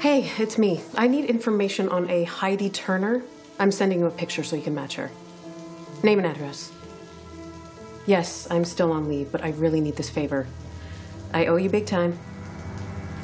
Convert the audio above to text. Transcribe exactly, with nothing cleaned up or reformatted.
Hey, it's me. I need information on a Heidi Turner. I'm sending you a picture so you can match her. Name and address. Yes, I'm still on leave, but I really need this favor. I owe you big time.